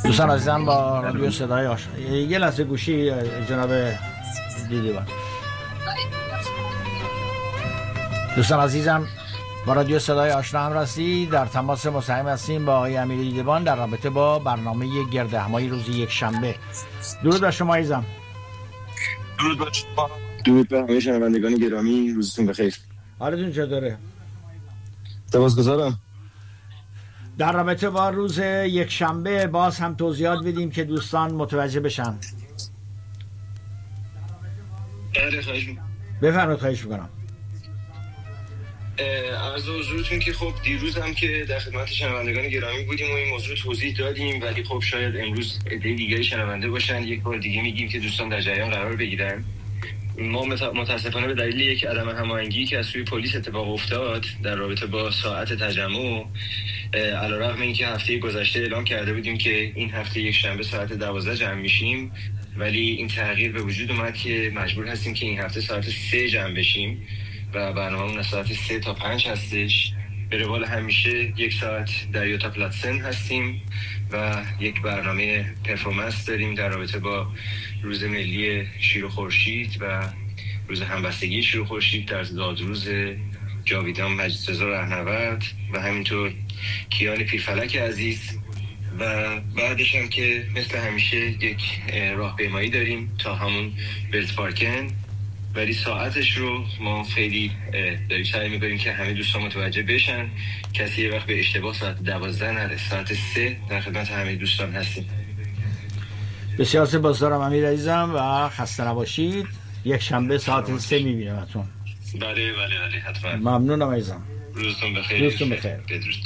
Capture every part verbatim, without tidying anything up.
دوستان عزیزم با رادیو صدای آشنا، یه لحظه گوشی جناب دیدیوان. دوستان عزیزم با رادیو صدای آشنا هم رسی در تماس مستقیم هستیم با آقای امیری دیدیوان در رابطه با برنامه گرد همایی روز یک شنبه. درود بر شما عزیزم. درود بر شما. درود بر همه شنوندگان گرامی، روزتون بخیر. حالتون چطوره؟ سپاسگزارم. در رابطه با روز یک شنبه باز هم توضیحات بدیم که دوستان متوجه بشن. بله خواهش می‌کنم. بفرمایید. خواهش می‌کنم. عرض حضورتون که خب دیروز هم که در خدمت شنوندگان گرامی بودیم و این موضوع توضیح دادیم، ولی خب شاید امروز عده دیگری شنونده باشن. یک بار دیگه میگیم که دوستان در جریان قرار بگیرن. ما متاسفانه به دلیل یک عدم هماهنگی که از سوی پلیس اتفاق افتاد در رابطه با ساعت تجمع، علیرغم اینکه هفته گذشته اعلام کرده بودیم که این هفته یک شنبه ساعت دوازده جمع میشیم، ولی این تغییر به وجود اومد که مجبور هستیم که این هفته ساعت سه جمع بشیم و برنامه‌مون از ساعت سه تا پنج هستش. به روال همیشه یک ساعت در یوتا پلاتسن هستیم و یک برنامه پرفورمنس داریم در رابطه با روز ملی شیر و خورشید و روز همبستگی شیر و خورشید در دادروز جاویدان مجلس‌رضا رهنورد و همینطور کیان پیرفلک عزیز. و بعدش هم که مثل همیشه یک راهپیمایی داریم تا همون بلت پارکن، ولی ساعتش رو ما خیلی داریم سعی می‌کنیم که همه دوستان متوجه بشن، کسی یه وقت به اشتباه ساعت دوازده نره. ساعت سه در خدمت همه دوستان هستیم. بسیار سپاسگزارم امیر عزیزم و خسته نباشید. یک شنبه ساعت سه می‌بینمتون. بله بله بله حتما. ممنونم عزیزم. روزتون بخیر. روزتون بخیر.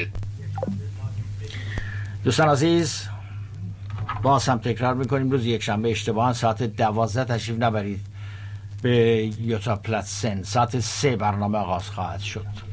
دوستان عزیز باز هم تکرار می‌کنیم روز یک شنبه اشتباهاً ساعت دوازده تشریف نبرید به یوتا پلاتسن. ساعت سه برنامه آغاز خواهد شد.